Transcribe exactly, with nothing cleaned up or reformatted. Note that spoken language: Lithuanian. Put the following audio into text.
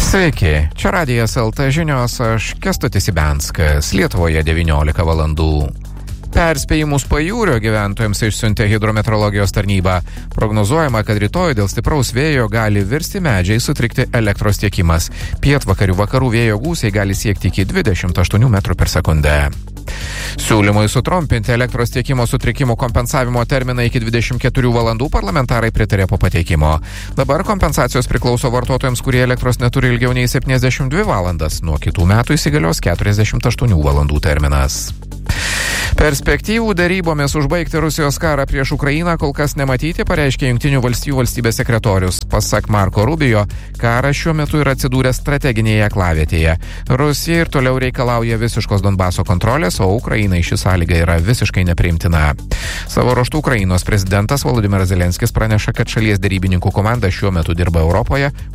Sveiki, čia Radijas L T žinios, aš Kęstutis Ibenskas, Lietuvoje devyniolika valandų. Perspėjimus pajūrio gyventojams išsiuntė hidrometeorologijos tarnyba. Prognozuojama, kad rytoj dėl stipraus vėjo gali virsti medžiai, sutrikti elektros tiekimas. Pietvakarių vakarų vėjo gūsiai gali siekti iki dvidešimt aštuonių metrų per sekundę. Siūlymui sutrumpinti elektros tiekimo sutrikimų kompensavimo terminą iki dvidešimt keturių valandų parlamentarai pritarė po pateikimo. Dabar kompensacijos priklauso vartotojams, kurie elektros neturi ilgiau nei septyniasdešimt dvi valandas. Nuo kitų metų įsigalios keturiasdešimt aštuonių valandų terminas. Perspektyvų derybomis užbaigti Rusijos karą prieš Ukrainą kol kas nematyti, pareiškė Jungtinių valstijų valstybės sekretorius. Pasak Marko Rubio, karas šiuo metu yra atsidūręs strateginėje aklavietėje. Rusija ir toliau reikalauja visiškos Donbaso kontrolės, o Ukrainai ši sąlyga yra visiškai nepriimtina. Savo ruožtu Ukrainos prezidentas Volodymyras Zelenskis praneša, kad šalies derybininkų komanda šiuo metu dirba Europoje,